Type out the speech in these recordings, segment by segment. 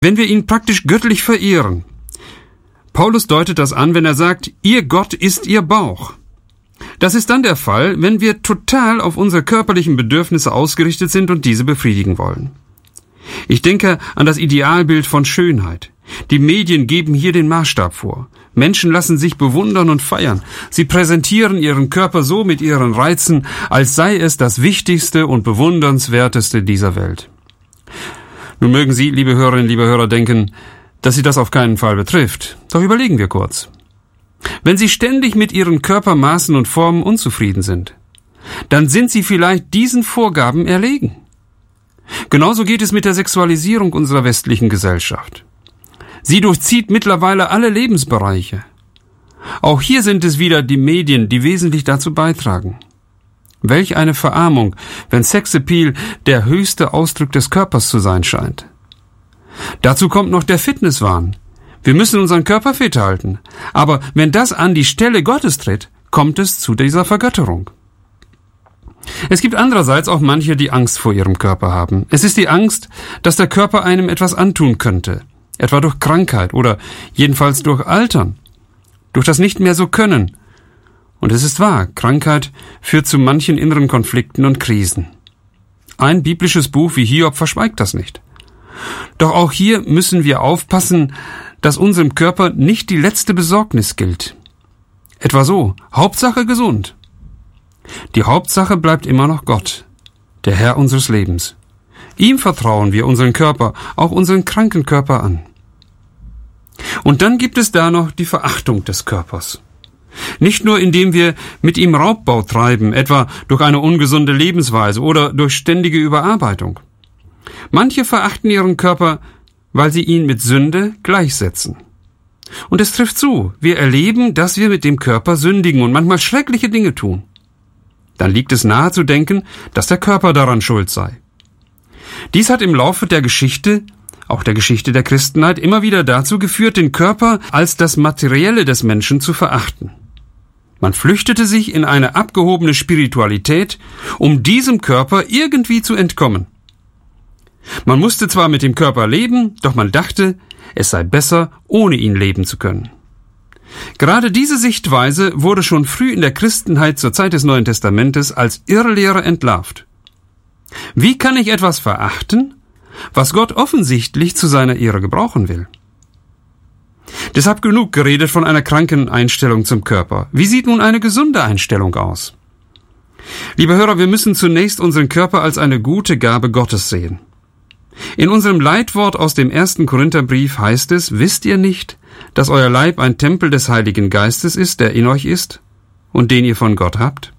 wenn wir ihn praktisch göttlich verehren. Paulus deutet das an, wenn er sagt, ihr Gott ist ihr Bauch. Das ist dann der Fall, wenn wir total auf unsere körperlichen Bedürfnisse ausgerichtet sind und diese befriedigen wollen. Ich denke an das Idealbild von Schönheit. Die Medien geben hier den Maßstab vor. Menschen lassen sich bewundern und feiern. Sie präsentieren ihren Körper so mit ihren Reizen, als sei es das Wichtigste und Bewundernswerteste dieser Welt. Nun mögen Sie, liebe Hörerinnen, liebe Hörer, denken, dass Sie das auf keinen Fall betrifft. Doch überlegen wir kurz. Wenn Sie ständig mit Ihren Körpermaßen und Formen unzufrieden sind, dann sind Sie vielleicht diesen Vorgaben erlegen. Genauso geht es mit der Sexualisierung unserer westlichen Gesellschaft. Sie durchzieht mittlerweile alle Lebensbereiche. Auch hier sind es wieder die Medien, die wesentlich dazu beitragen. Welch eine Verarmung, wenn Sexappeal der höchste Ausdruck des Körpers zu sein scheint. Dazu kommt noch der Fitnesswahn. Wir müssen unseren Körper fit halten. Aber wenn das an die Stelle Gottes tritt, kommt es zu dieser Vergötterung. Es gibt andererseits auch manche, die Angst vor ihrem Körper haben. Es ist die Angst, dass der Körper einem etwas antun könnte. Etwa durch Krankheit oder jedenfalls durch Altern. Durch das nicht mehr so können. Und es ist wahr, Krankheit führt zu manchen inneren Konflikten und Krisen. Ein biblisches Buch wie Hiob verschweigt das nicht. Doch auch hier müssen wir aufpassen, dass unserem Körper nicht die letzte Besorgnis gilt. Etwa so, Hauptsache gesund. Die Hauptsache bleibt immer noch Gott, der Herr unseres Lebens. Ihm vertrauen wir unseren Körper, auch unseren kranken Körper an. Und dann gibt es da noch die Verachtung des Körpers. Nicht nur indem wir mit ihm Raubbau treiben, etwa durch eine ungesunde Lebensweise oder durch ständige Überarbeitung. Manche verachten ihren Körper, weil sie ihn mit Sünde gleichsetzen. Und es trifft zu, wir erleben, dass wir mit dem Körper sündigen und manchmal schreckliche Dinge tun. Dann liegt es nahe zu denken, dass der Körper daran schuld sei. Dies hat im Laufe der Geschichte, auch der Geschichte der Christenheit, immer wieder dazu geführt, den Körper als das Materielle des Menschen zu verachten. Man flüchtete sich in eine abgehobene Spiritualität, um diesem Körper irgendwie zu entkommen. Man musste zwar mit dem Körper leben, doch man dachte, es sei besser, ohne ihn leben zu können. Gerade diese Sichtweise wurde schon früh in der Christenheit zur Zeit des Neuen Testamentes als Irrlehre entlarvt. Wie kann ich etwas verachten, was Gott offensichtlich zu seiner Ehre gebrauchen will? Deshalb genug geredet von einer kranken Einstellung zum Körper. Wie sieht nun eine gesunde Einstellung aus? Liebe Hörer, wir müssen zunächst unseren Körper als eine gute Gabe Gottes sehen. In unserem Leitwort aus dem 1. Korintherbrief heißt es, wisst ihr nicht, dass euer Leib ein Tempel des Heiligen Geistes ist, der in euch ist und den ihr von Gott habt?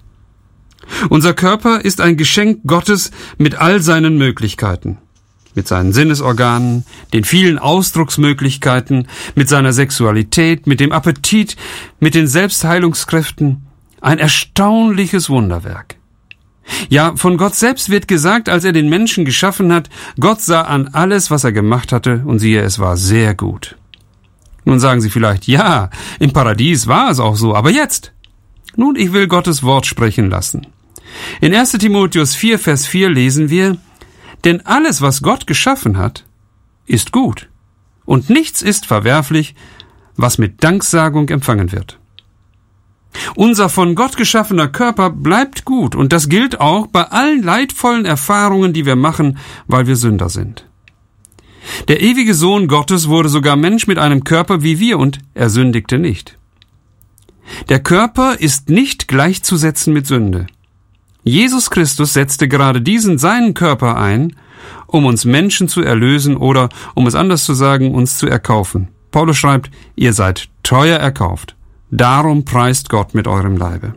Unser Körper ist ein Geschenk Gottes mit all seinen Möglichkeiten, mit seinen Sinnesorganen, den vielen Ausdrucksmöglichkeiten, mit seiner Sexualität, mit dem Appetit, mit den Selbstheilungskräften, ein erstaunliches Wunderwerk. Ja, von Gott selbst wird gesagt, als er den Menschen geschaffen hat, Gott sah an alles, was er gemacht hatte, und siehe, es war sehr gut. Nun sagen Sie vielleicht, ja, im Paradies war es auch so, aber jetzt? Nun, ich will Gottes Wort sprechen lassen. In 1. Timotheus 4, Vers 4 lesen wir, denn alles, was Gott geschaffen hat, ist gut, und nichts ist verwerflich, was mit Danksagung empfangen wird. Unser von Gott geschaffener Körper bleibt gut, und das gilt auch bei allen leidvollen Erfahrungen, die wir machen, weil wir Sünder sind. Der ewige Sohn Gottes wurde sogar Mensch mit einem Körper wie wir, und er sündigte nicht. Der Körper ist nicht gleichzusetzen mit Sünde. Jesus Christus setzte gerade diesen seinen Körper ein, um uns Menschen zu erlösen oder, um es anders zu sagen, uns zu erkaufen. Paulus schreibt, ihr seid teuer erkauft. Darum preist Gott mit eurem Leibe.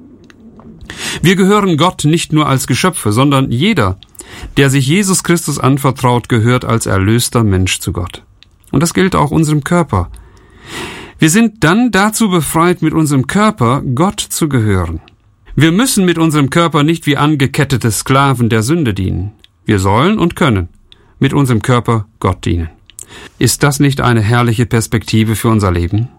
Wir gehören Gott nicht nur als Geschöpfe, sondern jeder, der sich Jesus Christus anvertraut, gehört als erlöster Mensch zu Gott. Und das gilt auch unserem Körper. Wir sind dann dazu befreit, mit unserem Körper Gott zu gehören. Wir müssen mit unserem Körper nicht wie angekettete Sklaven der Sünde dienen. Wir sollen und können mit unserem Körper Gott dienen. Ist das nicht eine herrliche Perspektive für unser Leben?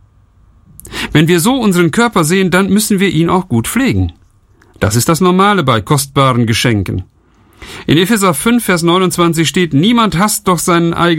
Wenn wir so unseren Körper sehen, dann müssen wir ihn auch gut pflegen. Das ist das Normale bei kostbaren Geschenken. In Epheser 5, Vers 29 steht, niemand hasst doch seinen eigenen